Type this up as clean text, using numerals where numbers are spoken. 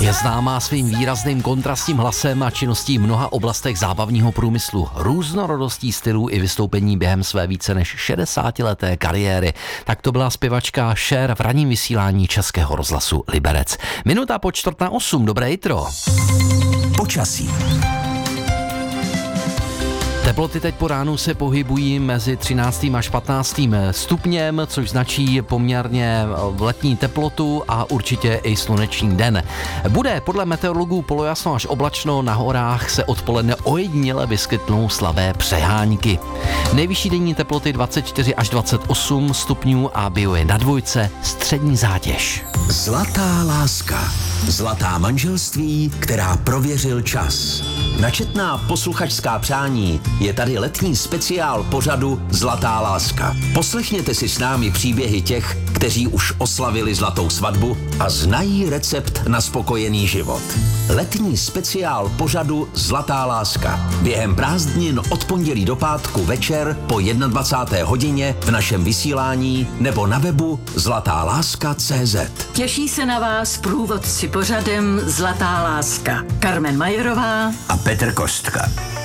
Je známá svým výrazným kontrastním hlasem a činností v mnoha oblastech zábavního průmyslu, různorodostí stylů i vystoupení během své více než 60leté kariéry. Tak to byla zpěvačka Cher v ranním vysílání Českého rozhlasu Liberec. Minuta po 7:45, dobré jitro. Počasí. Teploty teď po ránu se pohybují mezi 13. až 15. stupněm, což značí poměrně letní teplotu a určitě i sluneční den. Bude podle meteorologů polojasno až oblačno, na horách se odpoledne ojediněle vyskytnou slabé přehánky. Nejvyšší denní teploty 24 až 28 stupňů a bio je na dvojce, střední zátěž. Zlatá láska. Zlatá manželství, která prověřil čas. Na četná posluchačská přání je tady letní speciál pořadu Zlatá láska. Poslechněte si s námi příběhy těch, kteří už oslavili zlatou svatbu a znají recept na spokojený život. Letní speciál pořadu Zlatá láska. Během prázdnin od pondělí do pátku večer po 21. hodině v našem vysílání nebo na webu zlatáláska.cz. Těší se na vás průvodci pořadem Zlatá láska. Carmen Majerová a Petr Kostka.